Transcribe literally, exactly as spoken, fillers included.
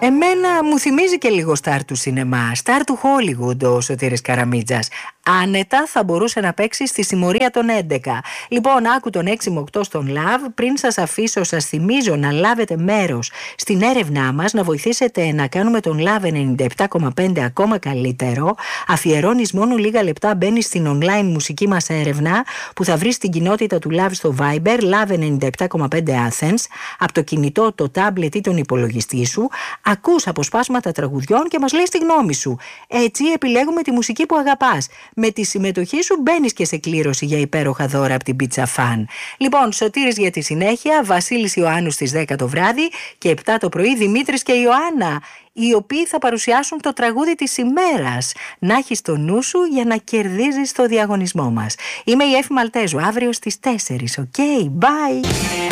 Εμένα μου θυμίζει και λίγο στάρ του σινεμά, στάρ του Hollywood ο Σωτήρης Καραμίτζας. Άνετα θα μπορούσε να παίξει στη συμμορία των έντεκα. Λοιπόν, άκου τον έξι με οκτώ στον Love. Πριν σας αφήσω, σας θυμίζω να λάβετε μέρος στην έρευνά μας, να βοηθήσετε να κάνουμε τον Love ενενήντα επτά κόμμα πέντε ακόμα καλύτερο. Αφιερώνεις μόνο λίγα λεπτά, μπαίνεις στην online μουσική μας έρευνα που θα βρεις στην κοινότητα του Love στο Viber, Love ενενήντα επτά κόμμα πέντε Athens, από το κινητό, το tablet ή τον υπολογιστή σου. Ακούς αποσπάσματα τραγουδιών και μας λες τη γνώμη σου. Έτσι επιλέγουμε τη μουσική που αγαπάς. Με τη συμμετοχή σου μπαίνεις και σε κλήρωση για υπέροχα δώρα από την Pizza Fan. Λοιπόν, Σωτήρης για τη συνέχεια, Βασίλης Ιωάννου στις δέκα το βράδυ και επτά το πρωί Δημήτρης και Ιωάννα, οι οποίοι θα παρουσιάσουν το τραγούδι της ημέρας. Να έχεις το νου σου για να κερδίζεις το διαγωνισμό μας. Είμαι η Εφη Μαλτέζου, αύριο στις τέσσερις. Οκ, okay, bye!